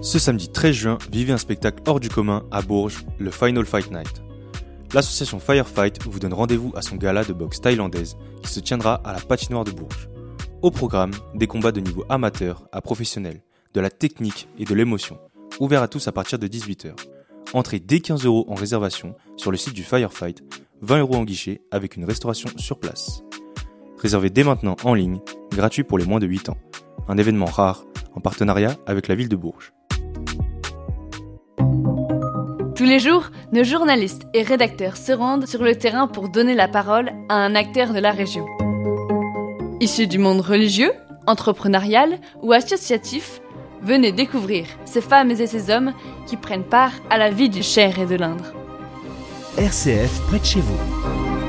Ce samedi 13 juin, vivez un spectacle hors du commun à Bourges, le Final Fight Night. L'association Firefight vous donne rendez-vous à son gala de boxe thaïlandaise qui se tiendra à la patinoire de Bourges. Au programme, des combats de niveau amateur à professionnel, de la technique et de l'émotion, ouverts à tous à partir de 18h. Entrée dès 15€ en réservation sur le site du Firefight, 20€ en guichet avec une restauration sur place. Réservez dès maintenant en ligne, gratuit pour les moins de 8 ans. Un événement rare, en partenariat avec la ville de Bourges. Tous les jours, nos journalistes et rédacteurs se rendent sur le terrain pour donner la parole à un acteur de la région. Issus du monde religieux, entrepreneurial ou associatif, venez découvrir ces femmes et ces hommes qui prennent part à la vie du Cher et de l'Indre. RCF près de chez vous.